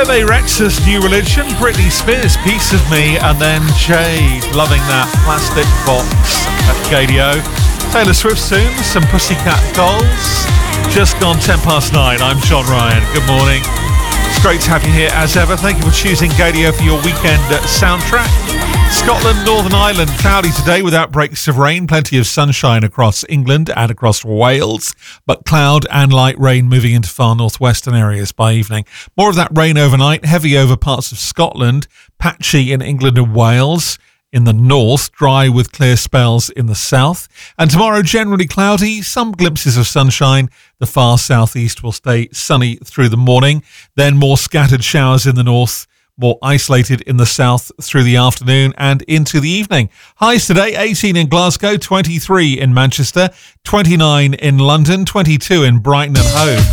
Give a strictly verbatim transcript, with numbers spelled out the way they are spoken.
Bebe Rexha's New Religion, Britney Spears' Piece of Me, and then Jade, loving that plastic box at K D O. Taylor Swift soon, some Pussycat Dolls. Just gone ten past nine. I'm John Ryan. Good morning. It's great to have you here as ever. Thank you for choosing K D O for your weekend soundtrack. Scotland, Northern Ireland, cloudy today with outbreaks of rain. Plenty of sunshine across England and across Wales, but cloud and light rain moving into far northwestern areas by evening. More of that rain overnight, heavy over parts of Scotland, patchy in England and Wales. In the north, dry with clear spells in the south. And tomorrow, generally cloudy, some glimpses of sunshine. The far southeast will stay sunny through the morning. Then more scattered showers in the north, more isolated in the south through the afternoon and into the evening. Highs today, eighteen in Glasgow, twenty-three in Manchester, twenty-nine in London, twenty-two in Brighton and Hove.